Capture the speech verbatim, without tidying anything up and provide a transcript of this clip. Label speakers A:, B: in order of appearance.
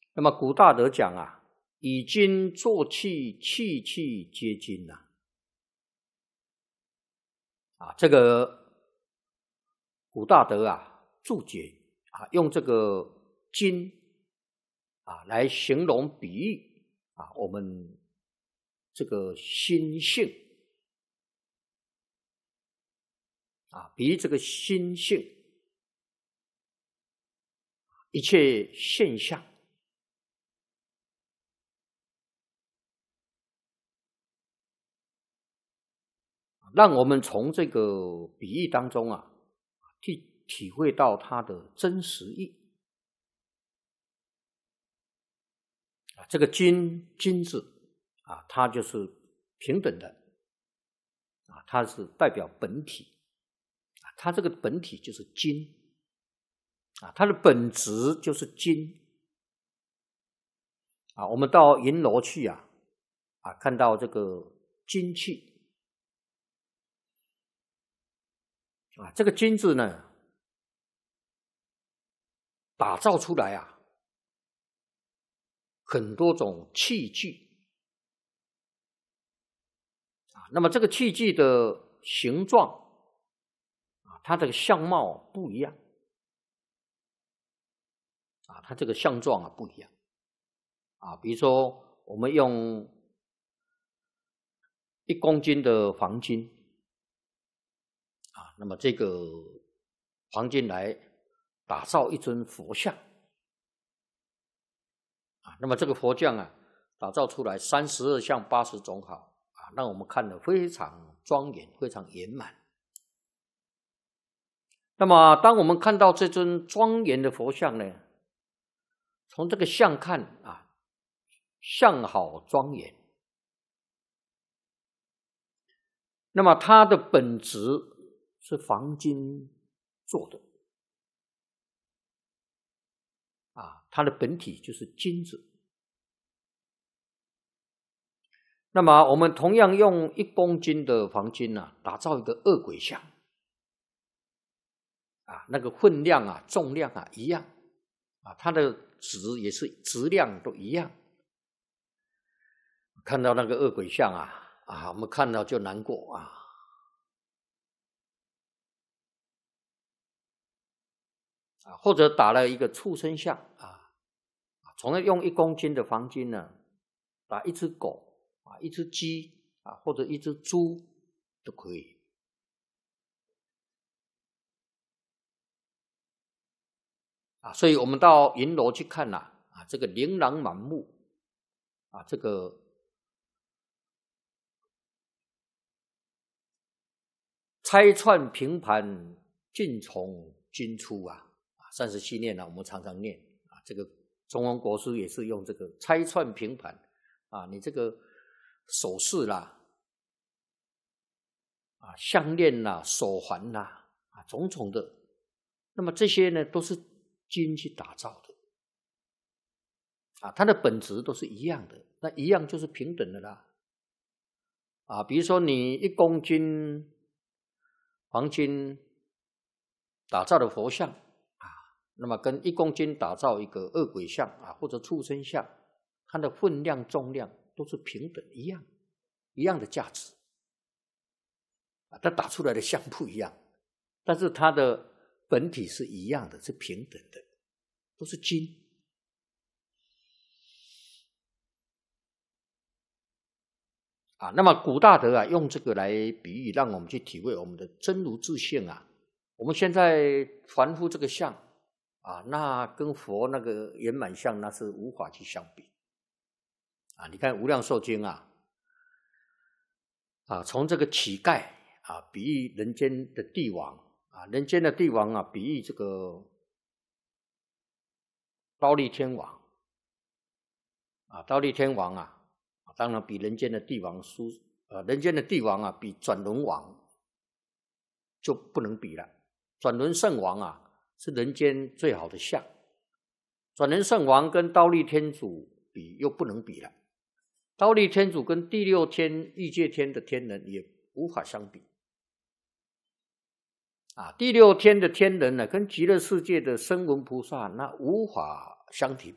A: 那么古大德讲啊，以金作器，器器皆金呐。啊，这个古大德啊注解啊，用这个金啊来形容比喻啊我们这个心性啊，比喻这个心性一切现象。让我们从这个比喻当中啊，去体会到它的真实意。啊，这个金金字啊，它就是平等的啊，它是代表本体啊，它这个本体就是金啊，它的本质就是金啊。我们到银楼去啊，啊，看到这个金器。啊，这个金字呢，打造出来啊，很多种器具啊。那么这个器具的形状啊，它的相貌不一样啊，它这个相状啊不一样啊。比如说，我们用一公斤的黄金。啊，那么这个黄金来打造一尊佛像啊，那么这个佛像啊，打造出来三十二相八十种好啊，让我们看得非常庄严，非常圆满。那么，当我们看到这尊庄严的佛像呢，从这个相看啊，相好庄严，那么它的本质是黄金做的啊，它的本体就是金子。那么我们同样用一公斤的黄金啊，打造一个恶鬼像啊，那个分量啊、重量啊一样啊，它的质也是质量都一样。看到那个恶鬼像啊啊，我们看到就难过啊。啊，或者打了一个畜生像啊，从而用一公斤的黄金呢，打一只狗啊，一只鸡啊，或者一只猪都可以。啊，所以我们到银楼去看呐，啊，这个琳琅满目啊，这个拆穿平盘，尽从金出啊。三十七念呢、啊，我们常常念啊。这个中文国书也是用这个拆穿平盘啊，你这个首饰啦，啊，项链啦、手环啦，啊，种种的，那么这些呢，都是金去打造的啊，它的本质都是一样的，那一样就是平等的啦。啊，比如说你一公斤黄金打造的佛像。那么跟一公斤打造一个恶鬼像啊，或者畜生像，它的分量、重量都是平等一样，一样的价值啊。它打出来的像不一样，但是它的本体是一样的，是平等的，都是金啊。那么古大德啊，用这个来比喻，让我们去体会我们的真如自性啊。我们现在凡夫这个相。啊，那跟佛那个圆满相那是无法去相比啊！你看《无量寿经》啊，啊，从这个乞丐啊，比喻人间的帝王啊，人间的帝王啊，比喻这个忉利天王啊，忉利天王啊，当然比人间的帝王殊呃，人间的帝王啊，比转轮王就不能比了，转轮圣王啊。是人间最好的相，转轮圣王跟忉利天主比又不能比了，忉利天主跟第六天欲界天的天人也无法相比啊，第六天的天人呢，跟极乐世界的声闻菩萨那无法相提